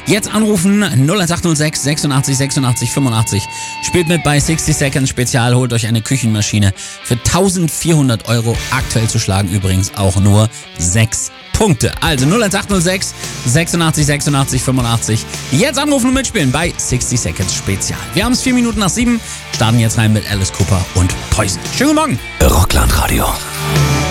Jetzt anrufen 01806 86 86 85. Spielt mit bei 60 Seconds Spezial. Holt euch eine Küchenmaschine für 1.400 €. Aktuell zu schlagen übrigens auch nur 6 Punkte. Also 01806 86 86 85. Jetzt anrufen und mitspielen bei 60 Seconds Spezial. Wir haben es 4 Minuten nach 7. Starten jetzt rein mit Alice Cooper und Poison. Schönen guten Morgen. Rockland Radio.